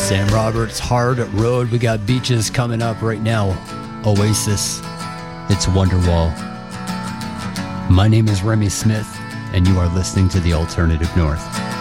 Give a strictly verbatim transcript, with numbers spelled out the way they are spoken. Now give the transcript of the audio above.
Sam Roberts, Hard Road. We got Beaches coming up right now. Oasis. It's Wonderwall. My name is Remy Smith, and you are listening to The Alternative North.